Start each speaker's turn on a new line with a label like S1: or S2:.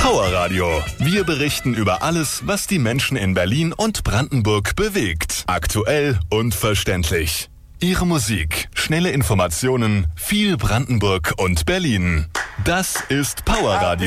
S1: Power Radio. Wir berichten über alles, was die Menschen in Berlin und Brandenburg bewegt. Aktuell und verständlich. Ihre Musik, schnelle Informationen, viel Brandenburg und Berlin. Das ist Power Radio.